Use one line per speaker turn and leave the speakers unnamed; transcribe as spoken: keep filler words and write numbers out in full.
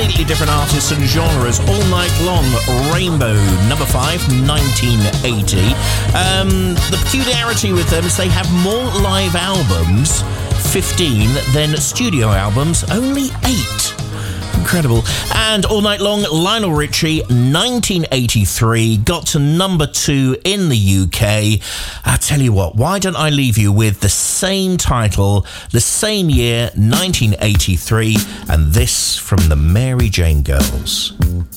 completely different artists and genres. All Night Long, Rainbow, number five, nineteen eighty. Um, the peculiarity with them is they have more live albums, fifteen, than studio albums, only eight. Incredible. And All Night Long, Lionel Richie, nineteen eighty-three, got to number two in the U K. I tell you what, why don't I leave you with the same title, the same year, nineteen eighty-three, and this from the Mary Jane Girls.